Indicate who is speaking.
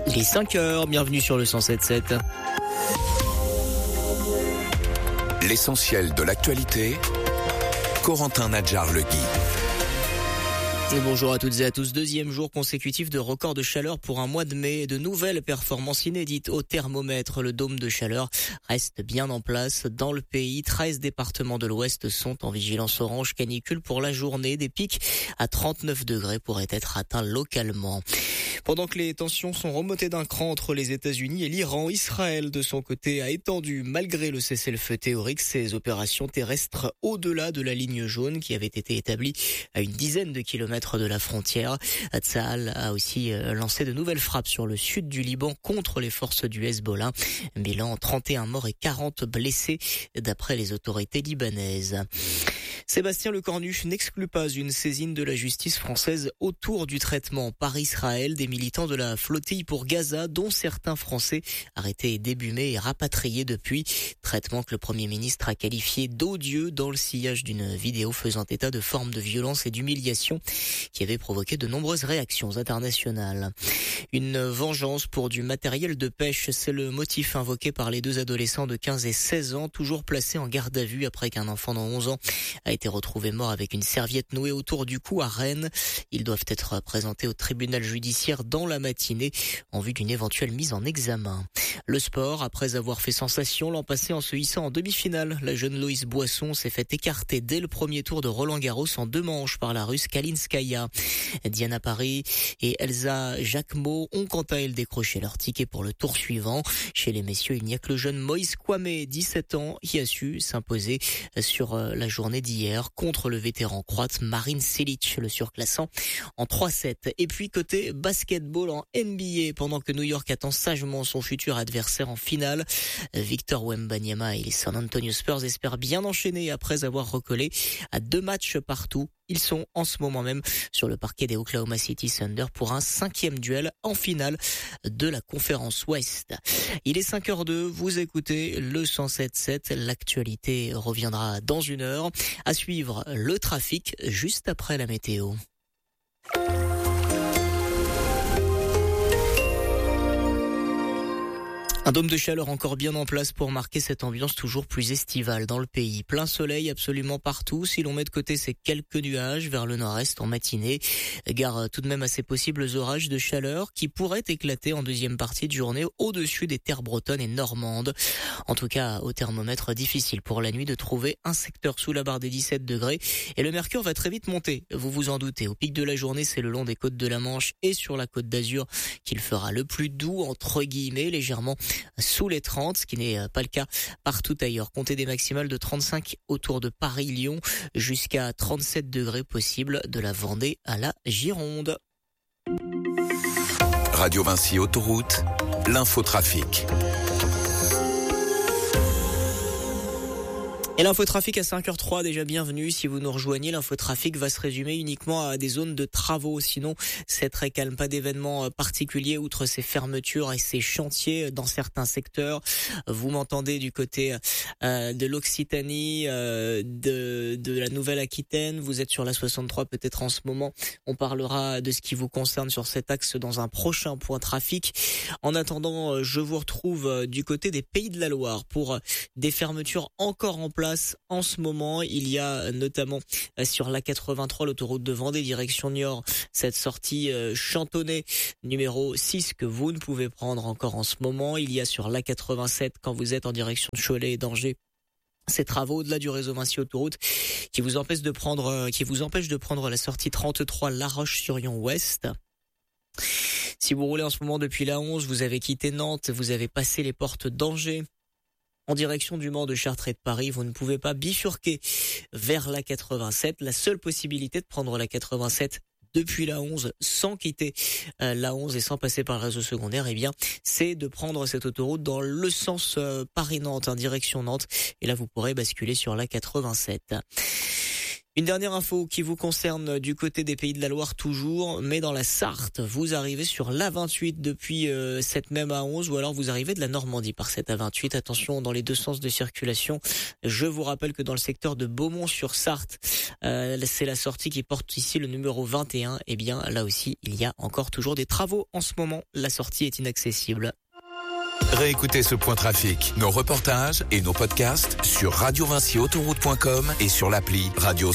Speaker 1: Les 5 heures, bienvenue sur le 107.7.
Speaker 2: L'essentiel de l'actualité, Corentin Nadjar-Legui.
Speaker 1: Bonjour à toutes et à tous. Deuxième jour consécutif de record de chaleur pour un mois de mai. De nouvelles performances inédites au thermomètre. Le dôme de chaleur reste bien en place dans le pays. 13 départements de l'Ouest sont en vigilance orange canicule pour la journée. Des pics à 39 degrés pourraient être atteints localement. Pendant que les tensions sont remontées d'un cran entre les États-Unis et l'Iran, Israël, de son côté, a étendu, malgré le cessez-le-feu théorique, ses opérations terrestres au-delà de la ligne jaune qui avait été établie à une dizaine de kilomètres de la frontière. Tsahal a aussi lancé de nouvelles frappes sur le sud du Liban contre les forces du Hezbollah. Bilan 31 morts et 40 blessés d'après les autorités libanaises. Sébastien Lecornu n'exclut pas une saisine de la justice française autour du traitement par Israël des militants de la flottille pour Gaza, dont certains Français arrêtés début mai et rapatriés depuis. Traitement que le Premier ministre a qualifié d'odieux dans le sillage d'une vidéo faisant état de formes de violence et d'humiliation qui avait provoqué de nombreuses réactions internationales. Une vengeance pour du matériel de pêche, c'est le motif invoqué par les deux adolescents de 15 et 16 ans, toujours placés en garde à vue après qu'un enfant de 11 ans a été retrouvé mort avec une serviette nouée autour du cou à Rennes. Ils doivent être présentés au tribunal judiciaire dans la matinée en vue d'une éventuelle mise en examen. Le sport, après avoir fait sensation l'an passé en se hissant en demi-finale, la jeune Loïs Boisson s'est fait écarter dès le premier tour de Roland-Garros en 2 manches par la Russe Kalinskaya. Diana Paris et Elsa Jacquemot ont quant à elles décroché leur ticket pour le tour suivant. Chez les messieurs, il n'y a que le jeune Moïse Kwame, 17 ans, qui a su s'imposer sur la journée d'hier contre le vétéran croate Marin Cilic, le surclassant en 3-7. Et puis côté basketball en NBA, pendant que New York attend sagement son futur adversaire en finale, Victor Wembanyama et les San Antonio Spurs espèrent bien enchaîner après avoir recollé à 2 matchs partout. Ils sont en ce moment même sur le parquet des Oklahoma City Thunder pour un 5e duel en finale de la conférence Ouest. Il est 5h02, vous écoutez le 107.7. L'actualité reviendra dans 1 heure. À suivre le trafic juste après la météo. Un dôme de chaleur encore bien en place pour marquer cette ambiance toujours plus estivale dans le pays. Plein soleil absolument partout. Si l'on met de côté ces quelques nuages vers le nord-est en matinée, gare tout de même à ces possibles orages de chaleur qui pourraient éclater en deuxième partie de journée au-dessus des terres bretonnes et normandes. En tout cas, au thermomètre, difficile pour la nuit de trouver un secteur sous la barre des 17 degrés. Et le mercure va très vite monter, vous vous en doutez. Au pic de la journée, c'est le long des côtes de la Manche et sur la côte d'Azur qu'il fera le plus doux, entre guillemets, légèrement sous les 30, ce qui n'est pas le cas partout ailleurs. Comptez des maximales de 35 autour de Paris-Lyon jusqu'à 37 degrés possibles de la Vendée à la Gironde.
Speaker 2: Radio Vinci Autoroute, l'infotrafic.
Speaker 1: Et l'infotrafic à 5h03, déjà bienvenue. Si vous nous rejoignez, l'infotrafic va se résumer uniquement à des zones de travaux. Sinon, c'est très calme. Pas d'événements particuliers outre ces fermetures et ces chantiers dans certains secteurs. Vous m'entendez du côté de l'Occitanie, de la Nouvelle-Aquitaine. Vous êtes sur la 63 peut-être en ce moment. On parlera de ce qui vous concerne sur cet axe dans un prochain point trafic. En attendant, je vous retrouve du côté des Pays de la Loire pour des fermetures encore en place en ce moment. Il y a notamment sur la 83, l'autoroute de Vendée, direction Niort, cette sortie Chantonnay numéro 6 que vous ne pouvez prendre encore en ce moment. Il y a sur la 87 quand vous êtes en direction de Cholet et d'Angers, ces travaux au-delà du réseau Vinci Autoroute qui vous empêchent de prendre la sortie 33 La Roche-sur-Yon Ouest. Si vous roulez en ce moment depuis la 11, vous avez quitté Nantes, vous avez passé les portes d'Angers en direction du Mans, de Chartres et de Paris, vous ne pouvez pas bifurquer vers la 87. La seule possibilité de prendre la 87 depuis la 11 sans quitter la 11 et sans passer par le réseau secondaire, eh bien, c'est de prendre cette autoroute dans le sens Paris-Nantes, direction Nantes. Et là, vous pourrez basculer sur la 87. Une dernière info qui vous concerne du côté des Pays de la Loire toujours, mais dans la Sarthe. Vous arrivez sur l'A28 depuis cette même A11 ou alors vous arrivez de la Normandie par cette A28. Attention dans les deux sens de circulation. Je vous rappelle que dans le secteur de Beaumont-sur-Sarthe, c'est la sortie qui porte ici le numéro 21. Eh bien là aussi, il y a encore toujours des travaux en ce moment. La sortie est inaccessible.
Speaker 2: Réécoutez ce point trafic, nos reportages et nos podcasts sur radiovincyautoroute.com et sur l'appli Radio